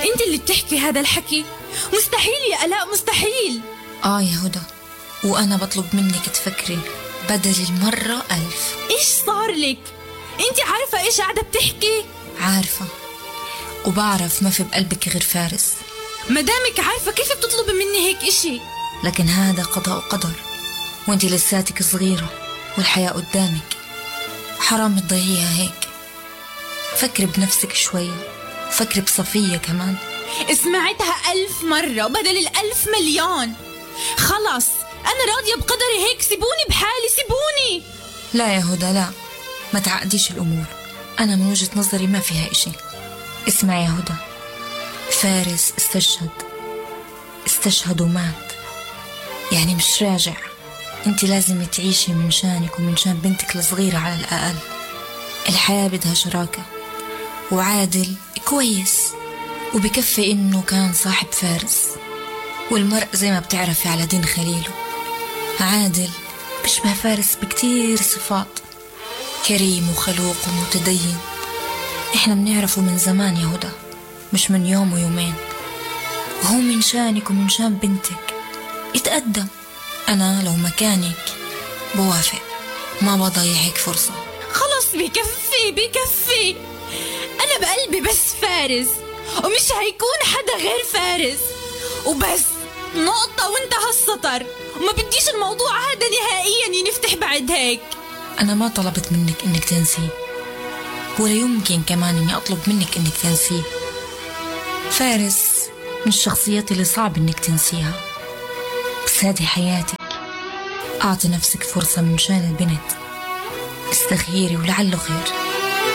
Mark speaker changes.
Speaker 1: انت اللي بتحكي هذا الحكي؟ مستحيل يا آلاء، مستحيل.
Speaker 2: يا هدى، وأنا بطلب منك تفكري بدل المرة 1000.
Speaker 1: إيش صار لك؟ انت عارفة إيش قاعدة بتحكي؟
Speaker 2: عارفة، وبعرف ما في بقلبك غير فارس.
Speaker 1: مدامك عارفة كيف بتطلب مني هيك إشي؟
Speaker 2: لكن هذا قضاء وقدر، وانت لساتك صغيرة والحياة قدامك، حرام تضيعيها هيك. فكري بنفسك شوية، فكري بصفية كمان.
Speaker 1: سمعتها 1000 مرة بدل 1000 مليون. خلص أنا راضية بقدري هيك، سيبوني بحالي، سيبوني.
Speaker 2: لا يا هدى، لا، ما تعقديش الأمور. أنا من وجهة نظري ما فيها إشي. اسمعي يا هدى، فارس استشهد ومات، يعني مش راجع. انت لازم تعيشي من شانك ومن شان بنتك الصغيرة على الأقل. الحياة بدها شراكة، وعادل كويس وبكفي إنه كان صاحب فارس، والمرء زي ما بتعرفي على دين خليله. عادل بشبه فارس بكتير صفات، كريم وخلوق ومتدين. احنا بنعرفه من زمان يا هدى، مش من يوم ويومين، وهو من شانك ومن شان بنتك يتقدم. أنا لو مكانك بوافق، ما بضيع هيك فرصة.
Speaker 1: خلص بكفي. أنا بقلبي بس فارس، ومش هيكون حدا غير فارس، وبس، نقطة وانتهى السطر. وما بديش الموضوع هذا نهائيا ينفتح بعد هيك.
Speaker 2: أنا ما طلبت منك إنك تنسيه، ولا يمكن كمان إني أطلب منك إنك تنسيه. فارس من الشخصيات اللي صعب إنك تنسيها، بس هذه حياتك. أعطي نفسك فرصة من شان البنت، استخيري ولعله خير.